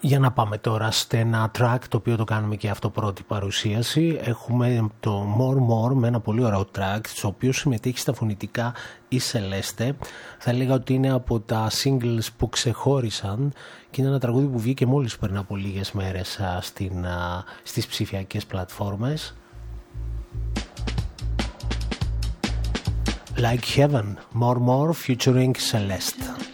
Για να πάμε τώρα σε ένα track το οποίο το κάνουμε και αυτό πρώτη παρουσίαση. Έχουμε το More More με ένα πολύ ωραίο track στο οποίο συμμετέχει στα φωνητικά η Celeste. Θα έλεγα ότι είναι από τα singles που ξεχώρισαν και είναι ένα τραγούδι που βγήκε μόλις πριν από λίγες μέρες στις ψηφιακές πλατφόρμες. Like Heaven, More More featuring Celeste.